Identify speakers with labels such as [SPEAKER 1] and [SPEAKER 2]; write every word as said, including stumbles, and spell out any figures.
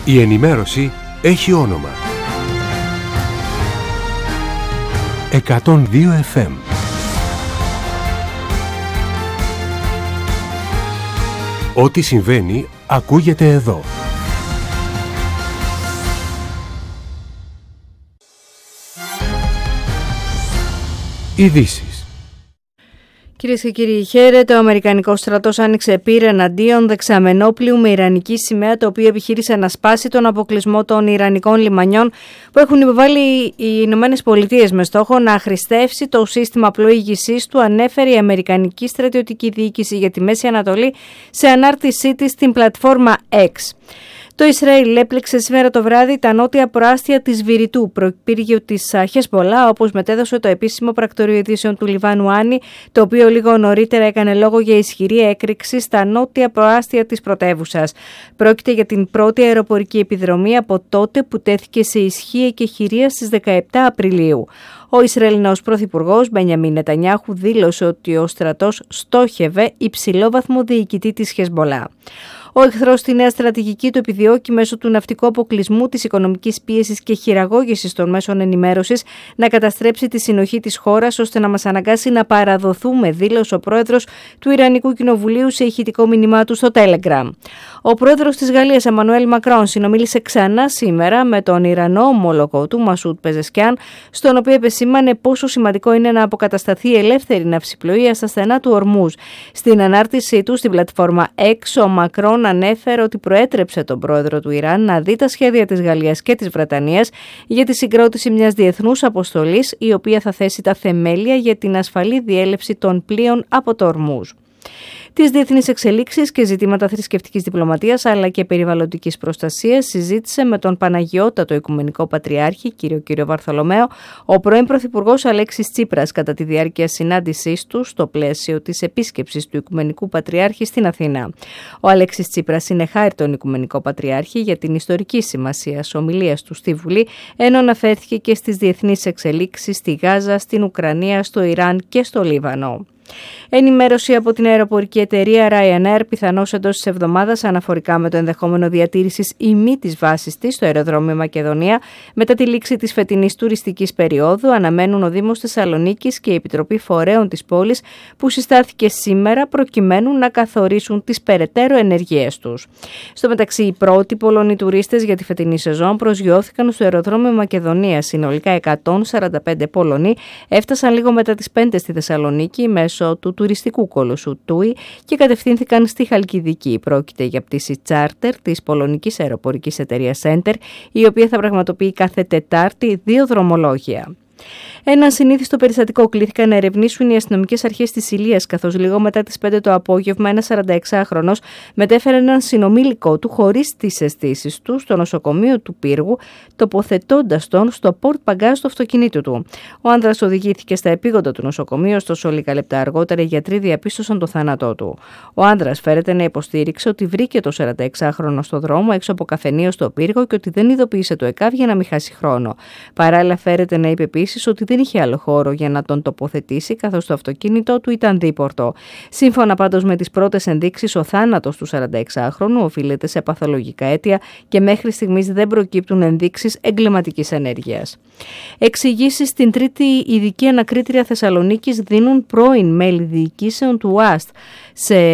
[SPEAKER 1] Η ενημέρωση έχει όνομα. εκατόν δύο εφ εμ. Ό,τι συμβαίνει ακούγεται εδώ. Ειδήσεις.
[SPEAKER 2] Κυρίες και κύριοι, χαίρετε. Ο Αμερικανικός στρατός άνοιξε πύρα εναντίον δεξαμενόπλιου με ιρανική σημαία, το οποίο επιχείρησε να σπάσει τον αποκλεισμό των ιρανικών λιμανιών που έχουν υποβάλει οι Ηνωμένες Πολιτείες με στόχο να αχρηστεύσει το σύστημα πλοήγησής του, ανέφερε η Αμερικανική Στρατιωτική Διοίκηση για τη Μέση Ανατολή σε ανάρτησή της στην πλατφόρμα X. Το Ισραήλ έπληξε σήμερα το βράδυ τα νότια προάστια της Βηρητού, προπύργιο της Χεσμπολά, όπως μετέδωσε το επίσημο πρακτορείο ειδήσεων του Λιβάνου Άνι, το οποίο λίγο νωρίτερα έκανε λόγο για ισχυρή έκρηξη στα νότια προάστια της πρωτεύουσας. Πρόκειται για την πρώτη αεροπορική επιδρομή από τότε που τέθηκε σε ισχύ εκεχηρία στις δεκαεπτά Απριλίου. Ο Ισραηλινός Πρωθυπουργός Μπενιαμίν Νετανιάχου δήλωσε ότι ο στρατός στόχευε υψηλόβαθμο διοικητή της Χεσμπολά. Ο εχθρός στη νέα στρατηγική του επιδιώκει μέσω του ναυτικού αποκλεισμού, της οικονομικής πίεσης και χειραγώγησης των μέσων ενημέρωσης να καταστρέψει τη συνοχή της χώρας ώστε να μας αναγκάσει να παραδοθούμε, δήλωσε ο πρόεδρος του Ιρανικού Κοινοβουλίου σε ηχητικό μήνυμά του στο Telegram. Ο πρόεδρος της Γαλλίας Εμμανουέλ Μακρόν συνομίλησε ξανά σήμερα με τον Ιρανό ομόλογο του Μασούτ Πεζεσκιάν, στον οποίο επεσήμανε πόσο σημαντικό είναι να αποκατασταθεί ελεύθερη ναυσιπλοεία στα στενά του Ορμούζ. Στην ανάρτησή του στην πλατφόρμα X, ο Μακρόν ανέφερε ότι προέτρεψε τον πρόεδρο του Ιράν να δει τα σχέδια της Γαλλίας και της Βρετανίας για τη συγκρότηση μιας διεθνούς αποστολής, η οποία θα θέσει τα θεμέλια για την ασφαλή διέλευση των πλοίων από το Ορμούζ. Τις διεθνείς εξελίξεις και ζητήματα θρησκευτικής διπλωματίας αλλά και περιβαλλοντικής προστασίας συζήτησε με τον Παναγιώτατο Οικουμενικό Πατριάρχη, κύριο κύριο Βαρθολομαίο, ο πρώην Πρωθυπουργός Αλέξης Τσίπρας κατά τη διάρκεια συνάντησής του στο πλαίσιο της επίσκεψης του Οικουμενικού Πατριάρχη στην Αθήνα. Ο Αλέξης Τσίπρας συνεχάρει τον Οικουμενικό Πατριάρχη για την ιστορική σημασία ομιλίας του στη Βουλή, ενώ αναφέρθηκε και στις διεθνείς εξελίξεις στη Γάζα, στην Ουκρανία, στο Ιράν και στο Λίβανο. Ενημέρωση από την αεροπορική εταιρεία Ryanair πιθανώς εντός της εβδομάδας αναφορικά με το ενδεχόμενο διατήρησης ή μη της βάσης της στο αεροδρόμιο Μακεδονία μετά τη λήξη της φετινής τουριστικής περίοδου, αναμένουν ο Δήμος Θεσσαλονίκης και η Επιτροπή Φορέων της πόλης που συστάθηκε σήμερα προκειμένου να καθορίσουν τις περαιτέρω ενεργείες τους. Στο μεταξύ, οι πρώτοι Πολωνοί τουρίστες για τη φετινή σεζόν προσγειώθηκαν στο αεροδρόμιο Μακεδονία. Συνολικά εκατόν σαράντα πέντε Πολωνοί έφτασαν λίγο μετά τις πέντε στη Θεσσαλονίκη μέσω του τουριστικού κολοσσού Τούι και κατευθύνθηκαν στη Χαλκιδική. Πρόκειται για πτήση τσάρτερ της πολωνικής αεροπορικής εταιρείας Center, η οποία θα πραγματοποιεί κάθε Τετάρτη δύο δρομολόγια. Ένα συνήθιστο περιστατικό κλήθηκαν να ερευνήσουν οι αστυνομικές αρχές της Ηλίας, καθώς λίγο μετά τις πέντε το απόγευμα ένας σαρανταεξάχρονος μετέφερε έναν συνομήλικό του χωρίς τις αισθήσεις του στο νοσοκομείο του Πύργου, τοποθετώντας τον στο πορτ μπαγκάζ του αυτοκινήτου του. Ο άνδρας οδηγήθηκε στα επίγοντα του νοσοκομείου, ωστόσο λίγα λεπτά αργότερα οι γιατροί διαπίστωσαν το θάνατό του. Ο άνδρας φέρεται να υποστήριξε ότι βρήκε το σαρανταεξάχρονο στο δρόμο έξω από καφενείο στο Πύργο και ότι δεν ειδοποίησε το ΕΚΑΒ για να μην χάσει χρόνο. Παράλληλα, φέρεται να είπε επίσης ότι δεν είχε άλλο χώρο για να τον τοποθετήσει, καθώς το αυτοκίνητό του ήταν δίπορτο. Σύμφωνα πάντως με τις πρώτες ενδείξεις, ο θάνατος του σαρανταεξάχρονου οφείλεται σε παθολογικά αίτια και μέχρι στιγμής δεν προκύπτουν ενδείξεις εγκληματικής ενέργειας. Εξηγήσεις στην τρίτη ειδική ανακρίτρια Θεσσαλονίκης δίνουν πρώην μέλη διοικήσεων του ΟΑΣΤ. Σε